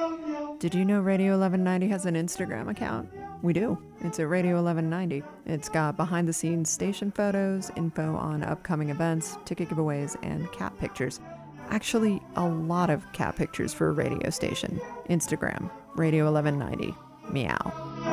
Did you know Radio 1190 has an Instagram account? We do. It's at Radio 1190. It's got behind the scenes station photos, info on upcoming events, ticket giveaways, and cat pictures. Actually, a lot of cat pictures for a radio station. Instagram, Radio 1190. Meow.